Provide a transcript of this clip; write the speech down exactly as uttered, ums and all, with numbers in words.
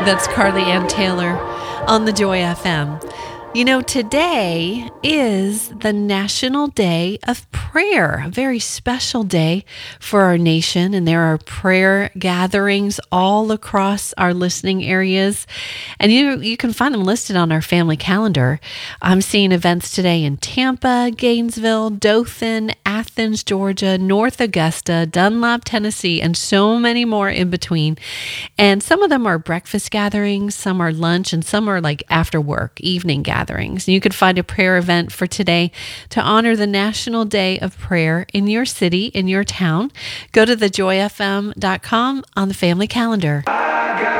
That's Carly Ann Taylor on the Joy F M. You know, today is the National Day of Prayer, a very special day for our nation, and there are prayer gatherings all across our listening areas, and you you can find them listed on our family calendar. I'm seeing events today in Tampa, Gainesville, Dothan, Athens, Georgia, North Augusta, Dunlap, Tennessee, and so many more in between. And some of them are breakfast gatherings, some are lunch, and some are like after work, evening gatherings. You could find a prayer event for today to honor the National Day of Prayer in your city, in your town. Go to the joy f m dot com on the family calendar.